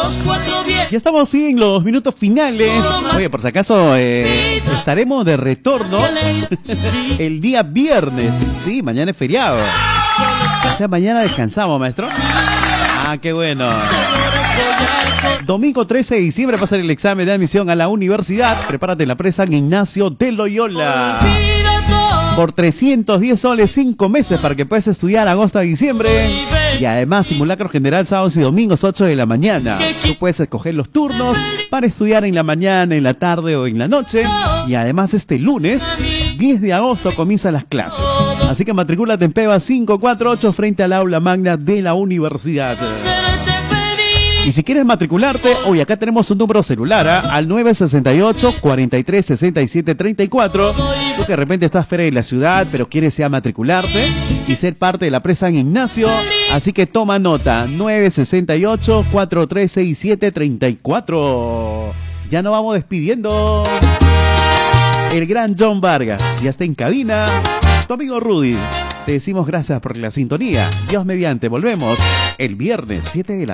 Ya estamos sí, en los minutos finales. Oye, por si acaso estaremos de retorno el día viernes. Sí, mañana es feriado. O sea, mañana descansamos, maestro. Ah, qué bueno. Domingo 13 de diciembre va a ser el examen de admisión a la universidad. Prepárate en la presa San Ignacio de Loyola. Por 310 soles, 5 meses para que puedas estudiar agosto a diciembre. Y además, simulacro general sábados y domingos 8 de la mañana. Tú puedes escoger los turnos para estudiar en la mañana, en la tarde o en la noche. Y además este lunes 10 de agosto comienzan las clases. Así que matricúlate en PEVA 548 frente al aula magna de la universidad. Y si quieres matricularte, hoy acá tenemos un número celular al 968-4367-34. Tú que de repente estás fuera de la ciudad, pero quieres ya matricularte y ser parte de la presa San Ignacio. Así que toma nota, 968-4367-34. Ya nos vamos despidiendo. El gran John Vargas ya está en cabina. Tu amigo Rudy, te decimos gracias por la sintonía. Dios mediante, volvemos el viernes 7 de la